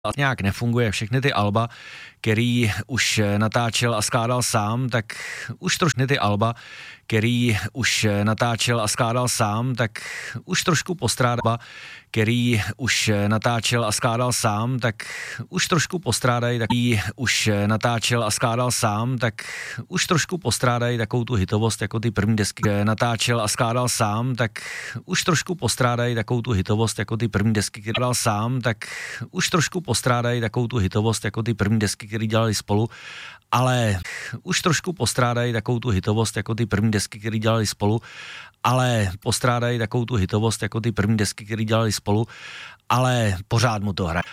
nějak nefunguje. Všechny ty alba, který už natáčel a skládal sám, tak už trošku ty alba, který už natáčel a skládal sám, tak už trošku postrádá, který už natáčel a skládal sám, tak už trošku postrádají, takový už natáčel a skládal sám, tak už trošku postrádají takovou tu hitovost, jako ty první desky natáčel a skládal sám, tak už trošku postrádají takovou tu hitovost, jako ty první desky, který dělal sám, tak už trošku postrádají takovou tu hitovost, jako ty první desky, které dělali spolu, ale už trošku postrádají takovou tu hitovost, jako ty první desky, které dělali spolu, ale postrádají takovou tu hitovost, jako ty první desky, které dělali spolu, ale pořád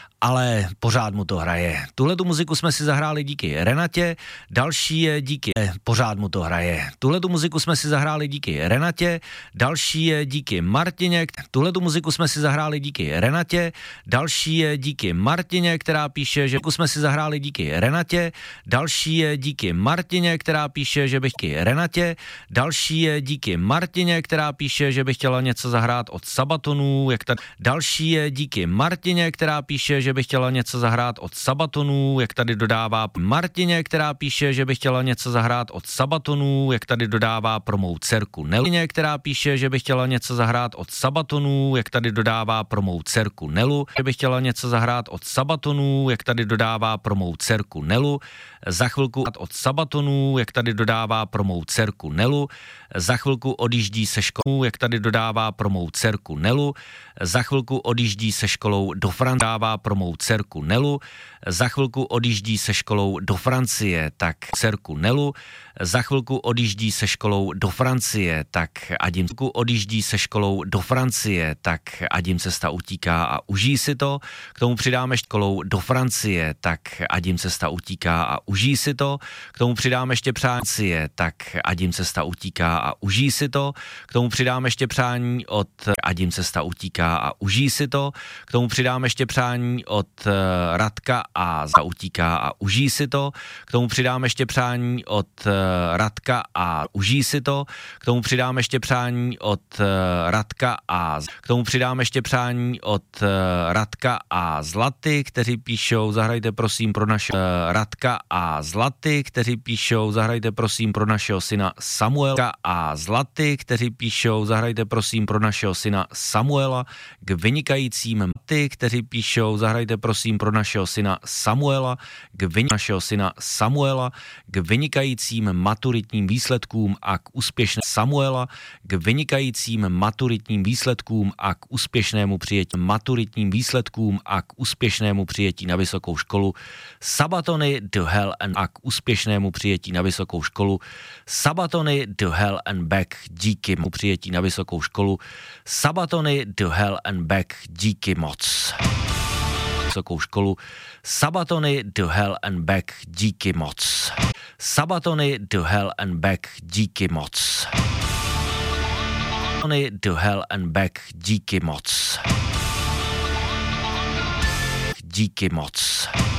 mu to hraje. Tuhle tu muziku jsme si zahráli díky Renatě, další je díky pořád mu to hraje. Tuhle tu muziku jsme si zahráli díky Renatě, další je díky Martině. Tuhle tu muziku jsme si zahráli díky Renatě, další je díky Martině, která píše, že jsme si zahráli díky Renatě, další je díky Martině, která píše, že bych Renatě, další je díky Martině, která píše, že by chtěla něco zahrát od Sabatonů, jak tady další je díky Martině, která píše, že by chtěla něco zahrát od Sabatonů, jak tady dodává Martině, která píše, že by chtěla něco zahrát od Sabatonů, jak tady dodává pro mou dcerku Nelu, která píše, že by chtěla něco zahrát od Sabatonů, jak tady dodává pro mou dcerku Nelu, že by chtěla něco zahrát od Sabatonů, jak tady dodává pro mou dcerku Nelu, za chvilku od Sabatonů, jak tady dodává pro mou dcerku Nelu, za chvilku odjíždí se školou, jak tady dodává pro mou dcerku Nelu, za chvilku odjíždí se školou do Francie, dává pro mou dcerku Nelu, za chvilku odjíždí se školou do Francie, tak dcerku Nelu, za chvilku odjíždí se školou do Francie, tak Adim odjíždí se školou do Francie, tak Adim cesta utíká a užijí si to, k tomu přidáme školou do Francie, tak Adim cesta utíká a užijí si to, k tomu přidáme ještě Francie, tak Adim cesta utíká a užijí si to, k tomu přidáme ještě přání od Adim cesta utíká a užijí si to, k tomu přidáme ještě přání od Radka a utíká a užijí si to, k tomu přidáme ještě přání od Radka a užijí si to, k tomu přidáme ještě přání od Radka a k tomu přidáme ještě přání od Radka a Zlaty, kteří píšou, zahrajte prosím pro našeho Radka a Zlaty, kteří píšou, zahrajte prosím pro našeho syna Samuela a Zlaty, kteří píšou, zahrajte prosím pro našeho syna Samuela k vynikajícím Maty, kteří píšou, zahrajte prosím pro našeho syna Samuela k vynikajícím maturitním výsledkům a k úspěšnému Samuela k vynikajícím maturitním výsledkům a k úspěšnému přijetí na vysokou školu Sabatony do Hell and a k úspěšnému přijetí na vysokou školu Sabatony do Hell and Back díky mu přijetí na vysokou školu Sabatony do Hell and Back díky moc. Vysokou školu Sabatony do Hell and Back díky moc. Sabatony do Hell and Back díky moc. Sabatony do Hell and Back díky moc. Díky moc.